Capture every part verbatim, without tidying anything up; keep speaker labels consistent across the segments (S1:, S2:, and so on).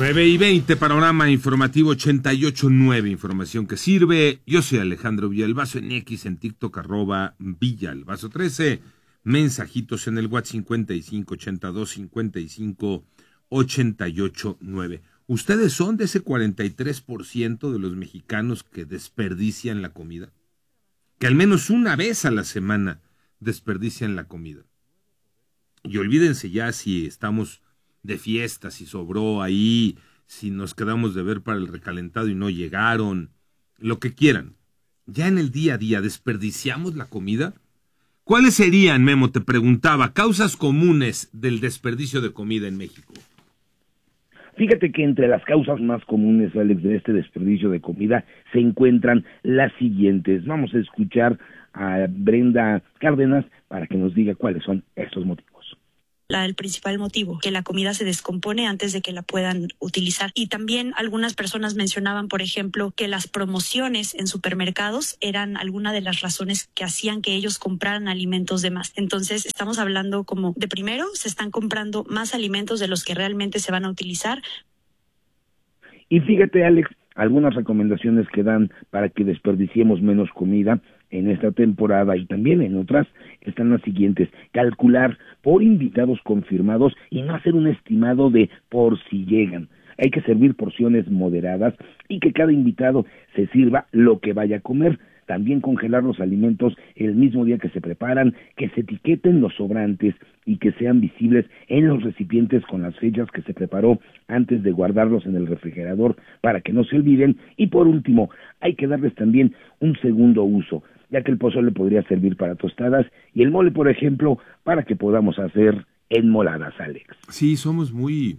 S1: nueve y veinte, panorama informativo ochenta y ocho punto nueve, información que sirve. Yo soy Alejandro Villalbazo, en X, en TikTok, arroba Villalbazo trece. Mensajitos en el WhatsApp cincuenta y cinco ochenta y dos cincuenta y cinco ochenta y ocho nueve. ¿Ustedes son de ese cuarenta y tres por ciento de los mexicanos que desperdician la comida? Que al menos una vez a la semana desperdician la comida. Y olvídense ya si estamos de fiesta, si sobró ahí, si nos quedamos de ver para el recalentado y no llegaron, lo que quieran. Ya en el día a día, ¿desperdiciamos la comida? ¿Cuáles serían, Memo, te preguntaba, causas comunes del desperdicio de comida en México?
S2: Fíjate que entre las causas más comunes, Alex, de este desperdicio de comida se encuentran las siguientes. Vamos a escuchar a Brenda Cárdenas para que nos diga cuáles son estos motivos.
S3: La, el principal motivo, que la comida se descompone antes de que la puedan utilizar. Y también algunas personas mencionaban, por ejemplo, que las promociones en supermercados eran alguna de las razones que hacían que ellos compraran alimentos de más. Entonces, estamos hablando como de primero, se están comprando más alimentos de los que realmente se van a utilizar.
S2: Y fíjate, Alex, algunas recomendaciones que dan para que desperdiciemos menos comida en esta temporada y también en otras están las siguientes: calcular por invitados confirmados y no hacer un estimado de por si llegan. Hay que servir porciones moderadas y que cada invitado se sirva lo que vaya a comer. También congelar los alimentos el mismo día que se preparan, que se etiqueten los sobrantes y que sean visibles en los recipientes con las fechas que se preparó antes de guardarlos en el refrigerador para que no se olviden. Y por último, hay que darles también un segundo uso, ya que el pozole podría servir para tostadas y el mole, por ejemplo, para que podamos hacer enmoladas, Alex.
S1: Sí, somos muy,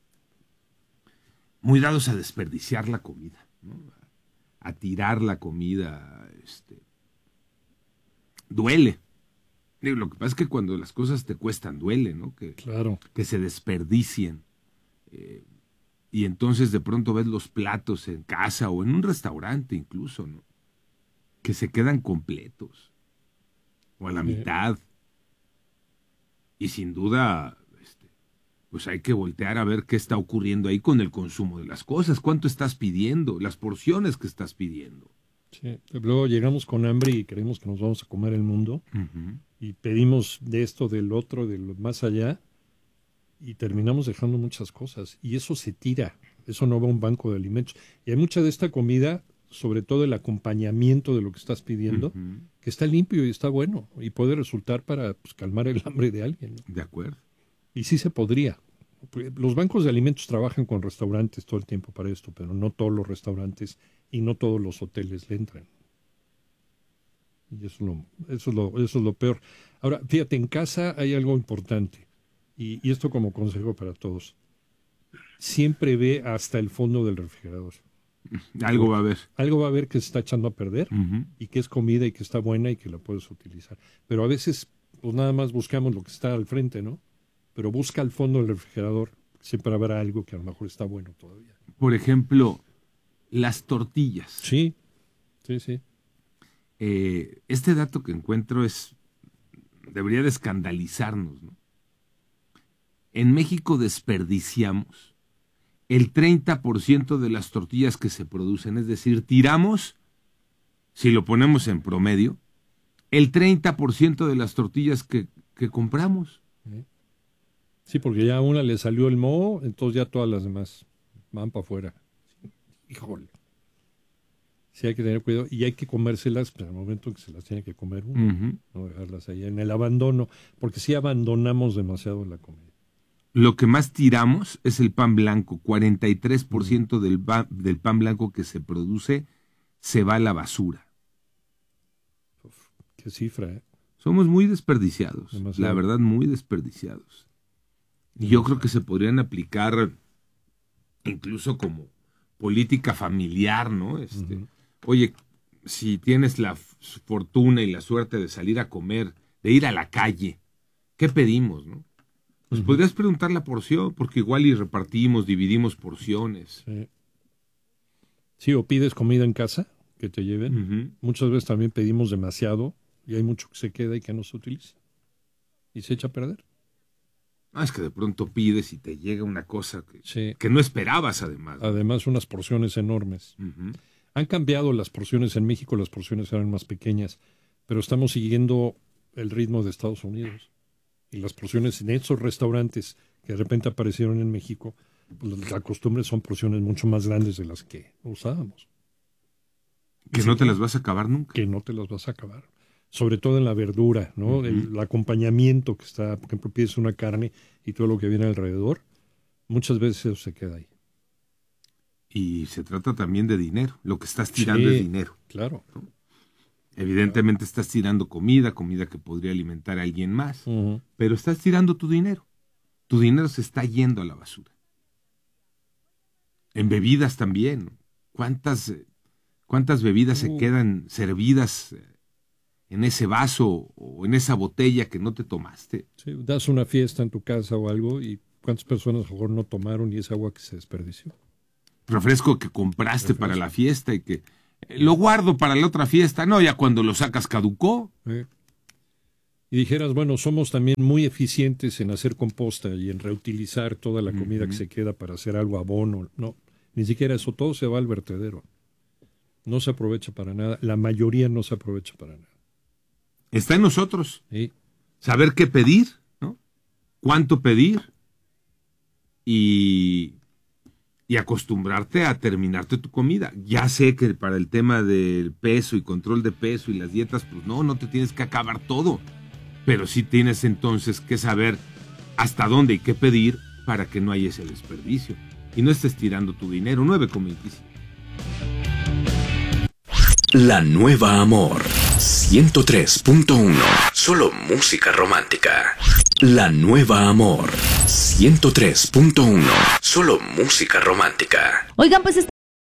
S1: muy dados a desperdiciar la comida, ¿no? A tirar la comida, este, duele. Digo, lo que pasa es que cuando las cosas te cuestan, duele, ¿no? Que,
S4: claro.
S1: que se desperdicien. Eh, y entonces de pronto ves los platos en casa o en un restaurante incluso, ¿no? Que se quedan completos o a la mitad. Y sin duda, este, pues hay que voltear a ver qué está ocurriendo ahí con el consumo de las cosas. ¿Cuánto estás pidiendo? Las porciones que estás pidiendo.
S4: Sí, luego llegamos con hambre y creemos que nos vamos a comer el mundo.
S1: Uh-huh.
S4: Y pedimos de esto, del otro, de lo más allá, y terminamos dejando muchas cosas. Y eso se tira, eso no va a un banco de alimentos. Y hay mucha de esta comida, sobre todo el acompañamiento de lo que estás pidiendo, uh-huh, que está limpio y está bueno, y puede resultar para pues, calmar el hambre de alguien, ¿no?
S1: De acuerdo.
S4: Y sí se podría. Los bancos de alimentos trabajan con restaurantes todo el tiempo para esto, pero no todos los restaurantes y no todos los hoteles le entran. Y eso es lo, eso es lo, eso es lo peor. Ahora, fíjate, en casa hay algo importante, y, y esto como consejo para todos. Siempre ve hasta el fondo del refrigerador.
S1: Algo va a haber.
S4: Algo va a haber que se está echando a perder, uh-huh, y que es comida y que está buena y que la puedes utilizar. Pero a veces, pues nada más buscamos lo que está al frente, ¿no? Pero busca al fondo del refrigerador, siempre habrá algo que a lo mejor está bueno todavía.
S1: Por ejemplo, las tortillas.
S4: Sí, sí, sí.
S1: Eh, este dato que encuentro es, debería de escandalizarnos, ¿no? En México desperdiciamos el treinta por ciento de las tortillas que se producen, es decir, tiramos, si lo ponemos en promedio, el treinta por ciento de las tortillas que, que compramos.
S4: Sí, porque ya a una le salió el moho, entonces ya todas las demás van para afuera. Híjole. Sí hay que tener cuidado y hay que comérselas pues, al momento en que se las tiene que comer uno, uh-huh, no dejarlas ahí en el abandono, porque sí abandonamos demasiado la comida.
S1: Lo que más tiramos es el pan blanco. cuarenta y tres por ciento del, ba- del pan blanco que se produce se va a la basura.
S4: Uf, qué cifra, ¿eh?
S1: Somos muy desperdiciados, demasiado. La verdad, muy desperdiciados. Y yo creo que se podrían aplicar incluso como política familiar, ¿no? Este, uh-huh. Oye, si tienes la f- fortuna y la suerte de salir a comer, de ir a la calle, ¿qué pedimos, no? Pues uh-huh, podrías preguntar la porción, porque igual y repartimos, dividimos porciones.
S4: Sí, sí, o pides comida en casa, que te lleven. Uh-huh. Muchas veces también pedimos demasiado y hay mucho que se queda y que no se utiliza. Y se echa a perder.
S1: No, es que de pronto pides y te llega una cosa que,
S4: Sí.
S1: que no esperabas además. ¿no?
S4: Además, unas porciones enormes.
S1: Uh-huh.
S4: Han cambiado las porciones en México, las porciones eran más pequeñas, pero estamos siguiendo el ritmo de Estados Unidos. Y las porciones en esos restaurantes que de repente aparecieron en México, pues la costumbre son porciones mucho más grandes de las que usábamos.
S1: Que
S4: Sí,
S1: no te las vas a acabar nunca.
S4: Que no te las vas a acabar. Sobre todo en la verdura, ¿no?
S1: Uh-huh.
S4: El, el acompañamiento que está, por ejemplo, pides una carne y todo lo que viene alrededor, muchas veces eso se queda ahí.
S1: Y se trata también de dinero. Lo que estás tirando
S4: Sí,
S1: es dinero.
S4: Claro.
S1: ¿no? Evidentemente claro. Estás tirando comida, comida que podría alimentar a alguien más,
S4: Uh-huh.
S1: pero estás tirando tu dinero. Tu dinero se está yendo a la basura. En bebidas también. ¿Cuántas, cuántas bebidas uh. se quedan servidas en ese vaso o en esa botella que no te tomaste?
S4: Sí, das una fiesta en tu casa o algo y cuántas personas a lo mejor no tomaron y es agua que se desperdició.
S1: Refresco que compraste
S4: Refresco.
S1: para la fiesta y que eh, lo guardo para la otra fiesta. No, ya cuando lo sacas caducó.
S4: Eh. Y dijeras, bueno, somos también muy eficientes en hacer composta y en reutilizar toda la comida uh-huh. que se queda para hacer algo abono. No, ni siquiera eso, todo se va al vertedero. No se aprovecha para nada. La mayoría no se aprovecha para nada.
S1: Está en nosotros.
S4: Sí.
S1: Saber qué pedir, ¿no? Cuánto pedir y, y acostumbrarte a terminarte tu comida. Ya sé que para el tema del peso y control de peso y las dietas, pues no, no te tienes que acabar todo. Pero sí tienes entonces que saber hasta dónde y qué pedir para que no haya ese desperdicio. Y no estés tirando tu dinero. nueve con veinticinco.
S5: La Nueva Amor ciento tres punto uno. Solo música romántica. La Nueva Amor ciento tres punto uno. Solo música romántica.
S6: Oigan, pues está